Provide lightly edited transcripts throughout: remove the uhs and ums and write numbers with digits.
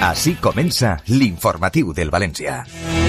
Així comença l'informatiu del València.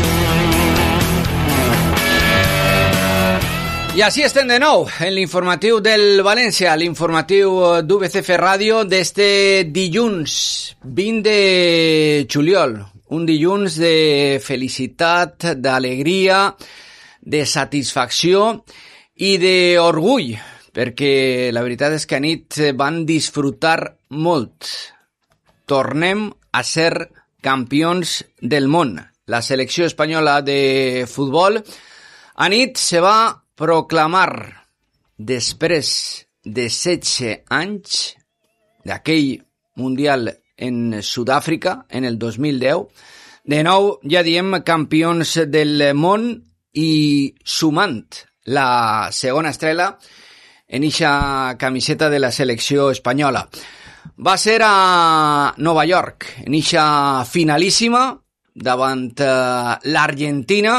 I així estem de nou en l'informatiu del València, l'informatiu d'UBCF Ràdio d'este dilluns 20 de juliol. Un dilluns de felicitat, d'alegria, de satisfacció i d'orgull, perquè la veritat és que anit van disfrutar molt. Tornem a ser campions del món. La selecció espanyola de futbol anit se va proclamar després de 16 anys d'aquell Mundial en Sud-àfrica en el 2010. De nou, ja diem, campions del món i sumant la segona estrella en eixa camiseta de la selecció espanyola. Va ser a Nova York, en eixa finalíssima, davant l'Argentina,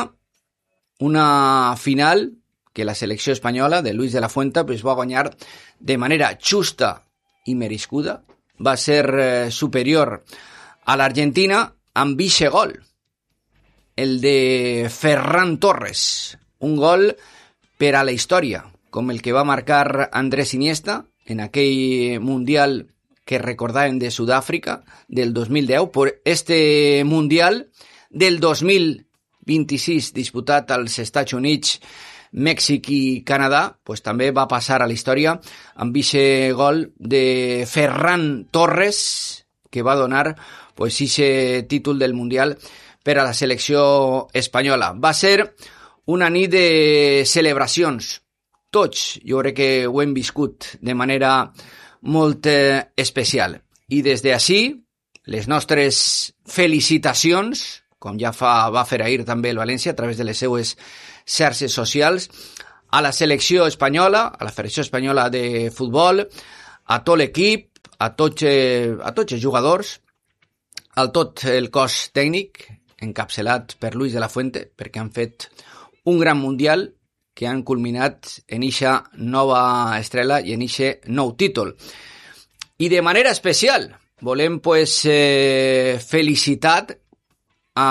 una final que la selecció espanyola de Luis de la Fuente pues, va guanyar de manera justa i merescuda. Va ser superior a l'Argentina amb eixe gol, el de Ferran Torres, un gol per a la història, com el que va marcar Andrés Iniesta en aquell Mundial que recordàvem de Sud-àfrica del 2010, per este Mundial del 2026 disputat als Estats Units, Mèxic i Canadà, pues també va passar a la història amb eixe gol de Ferran Torres, que va donar pues eixe títol del Mundial per a la selecció espanyola. Va ser una nit de celebracions. Tots, jo crec que ho hem viscut de manera molt especial. I des d'ací, les nostres felicitacions, com ja va fer ahir també el València a través de les seues xarxes socials, a la selecció espanyola, a la Federació Espanyola de Futbol, a tot l'equip, a tots els jugadors, a tot el cos tècnic, encapçalat per Luis de la Fuente, perquè han fet un gran Mundial que han culminat en eixa nova estrella i en eixe nou títol. I de manera especial volem felicitar a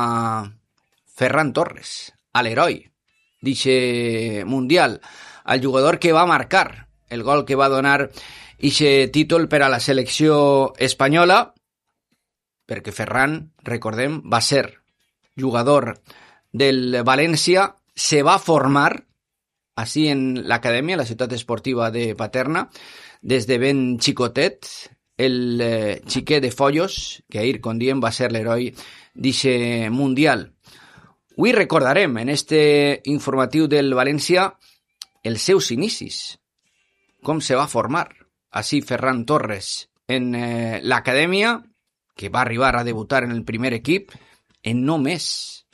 Ferran Torres, a l'heroi d'eixe Mundial, al jugador que va marcar el gol que va donar eixe títol per a la selecció espanyola, perquè Ferran, recordem, va ser jugador del València, se va formar així en l'acadèmia, la ciutat esportiva de Paterna, des de ben xicotet, el xiquet de Follos, que ahir, com diem, va ser l'heroi d'eixe Mundial. Avui recordarem en este informatiu del València els seus inicis, com se va formar així Ferran Torres en l'acadèmia, que va arribar a debutar en el primer equip en només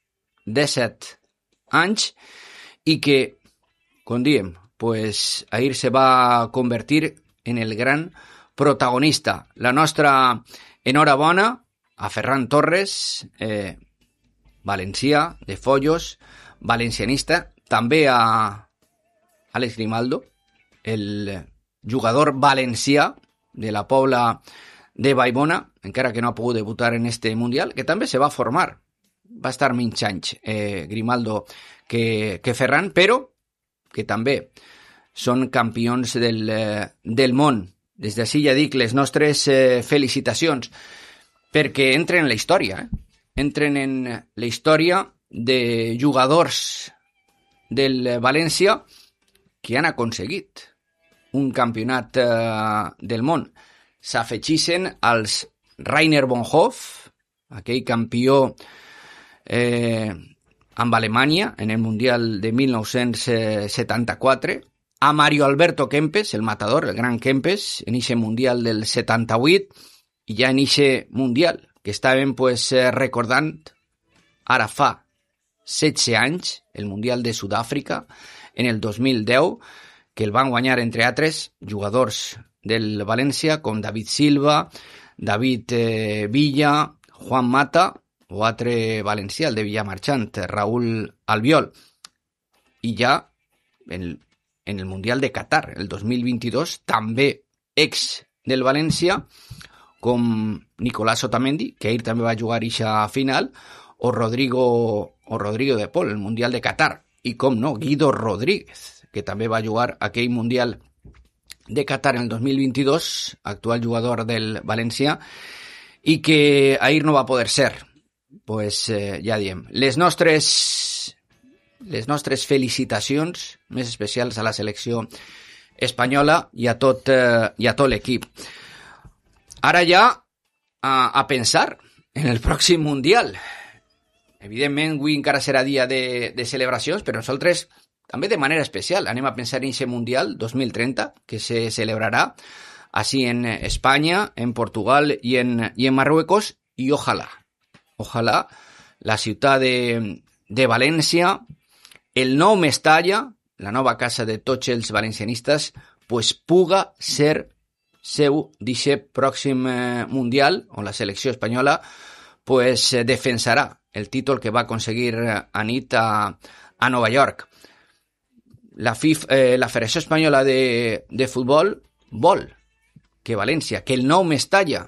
17 anys i que, com diem, pues, ahir se va convertir en el gran protagonista. La nostra enhorabona a Ferran Torres, valencià, de Follos, valencianista, també a Àlex Grimaldo, el jugador valencià de la Pobla de Vallbona, encara que no ha pogut debutar en este Mundial, que també se va formar. Va estar menys anys Grimaldo que Ferran, però que també són campions del món. Des d'ací ja dic les nostres felicitacions, perquè entren en la història, entren en la història de jugadors del València que han aconseguit un campionat del món. S'afegixen als Rainer Bonhoff, aquell campió amb Alemanya en el Mundial de 1974, a Mario Alberto Kempes, el matador, el gran Kempes, en eixe Mundial del 78, i ja en eixe Mundial que estàvem recordant ara fa 16 anys, el Mundial de Sud-àfrica, en el 2010, que el van guanyar, entre altres, jugadors del València com David Silva, David Villa, Juan Mata, o altre valencià, el de Villamarchant, Raúl Albiol. I ja en el Mundial de Qatar, el 2022, també ex del València, com Nicolás Otamendi, que ahir també va jugar a eixa final, o Rodrigo de Paul, el Mundial de Qatar, i com no, Guido Rodríguez, que també va jugar aquell Mundial de Qatar en el 2022, actual jugador del València, i que ahir no va poder ser. Pues ja diem, les nostres felicitacions més especials a la selecció espanyola i a tot l'equip. Ara ja a pensar en el pròxim Mundial. Evidentment, avui encara serà dia de celebracions, però nosaltres també de manera especial anem a pensar en aquest Mundial 2030, que se celebrarà així en Espanya, en Portugal i en Marruecos, i ojalà la ciutat de València, el nou Mestalla, la nova casa de tots els valencianistes, pues puga ser seu d'aquest pròxim Mundial, on la selecció espanyola pues defensarà el títol que va aconseguir anit a Nova York. La Federació Espanyola de Futbol vol que València, que el nou Mestalla,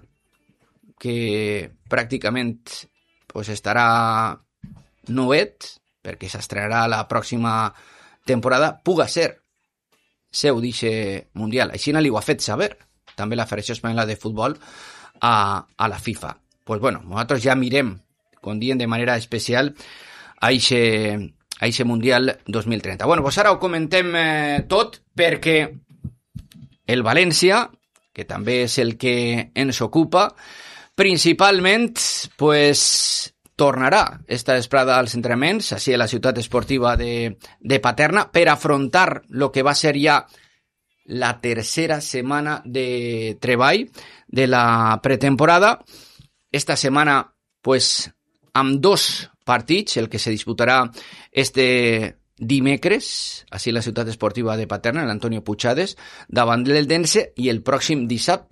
que pràcticament pues estarà nouet, perquè s'estrenarà la pròxima temporada, puga ser seu d'aquest Mundial. Així no li ho ha fet saber també la Federació Espanyola de Futbol a la FIFA. Pues bueno, nosaltres ja mirem, com diem de manera especial, a aquest Mundial 2030. Bueno, pues ara ho comentem tot, perquè el València, que també és el que ens ocupa, principalment, pues tornarà esta vesprada als entrenaments, així a la ciutat esportiva de Paterna, per afrontar el que va ser ja la tercera setmana de treball de la pretemporada. Esta setmana, pues, amb 2 partits, el que se disputarà este dimecres, així a la ciutat esportiva de Paterna, l'Antonio Puigades, davant l'Eldense, i el pròxim dissabte,